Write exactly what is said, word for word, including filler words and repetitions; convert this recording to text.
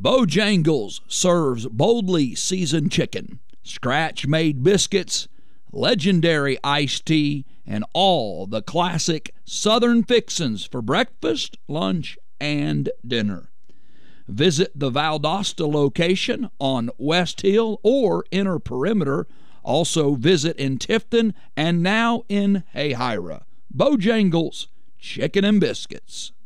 Bojangles serves boldly seasoned chicken, scratch-made biscuits, legendary iced tea, and all the classic Southern fixins for breakfast, lunch, and dinner. Visit the Valdosta location on West Hill or Inner Perimeter. Also visit in Tifton and now in Hayhira. Bojangles Chicken and Biscuits.